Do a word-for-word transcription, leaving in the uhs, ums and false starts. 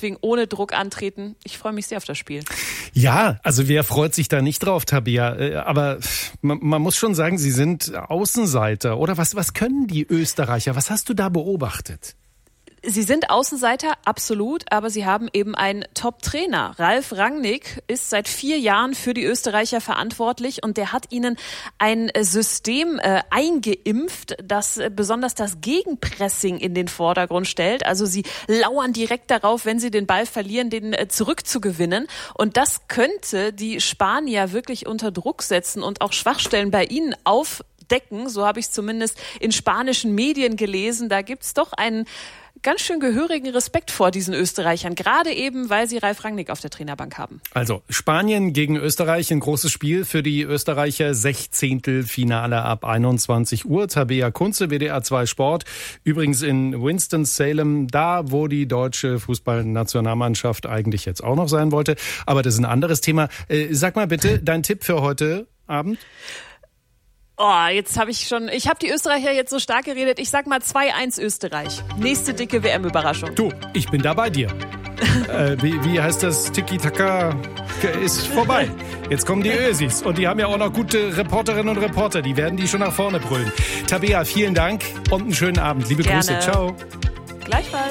deswegen ohne Druck antreten. Ich freue mich sehr auf das Spiel. Ja, also wer freut sich da nicht drauf, Tabea? Aber man, man muss schon sagen, sie sind Außenseiter. Oder was, was können die Österreicher? Was hast du da beobachtet? Sie sind Außenseiter, absolut, aber sie haben eben einen Top-Trainer. Ralf Rangnick ist seit vier Jahren für die Österreicher verantwortlich und der hat ihnen ein System äh, eingeimpft, das äh, besonders das Gegenpressing in den Vordergrund stellt. Also sie lauern direkt darauf, wenn sie den Ball verlieren, den äh, zurückzugewinnen. Und das könnte die Spanier wirklich unter Druck setzen und auch Schwachstellen bei ihnen aufdecken. So habe ich es zumindest in spanischen Medien gelesen. Da gibt's doch einen ganz schön gehörigen Respekt vor diesen Österreichern, gerade eben, weil sie Ralf Rangnick auf der Trainerbank haben. Also Spanien gegen Österreich, ein großes Spiel für die Österreicher, Sechzehntelfinale ab einundzwanzig Uhr. Tabea Kunze, W D R zwei Sport, übrigens in Winston-Salem, da wo die deutsche Fußballnationalmannschaft eigentlich jetzt auch noch sein wollte. Aber das ist ein anderes Thema. Äh, sag mal bitte, dein Tipp für heute Abend? Oh, jetzt habe ich schon, ich habe die Österreicher jetzt so stark geredet. Ich sag mal zwei eins Österreich. Nächste dicke W M-Überraschung. Du, ich bin da bei dir. äh, wie, wie heißt das? Tiki-Taka ist vorbei. Jetzt kommen die Ösis und die haben ja auch noch gute Reporterinnen und Reporter. Die werden die schon nach vorne brüllen. Tabea, vielen Dank und einen schönen Abend. Liebe Gerne. Grüße. Ciao. Gleichfalls.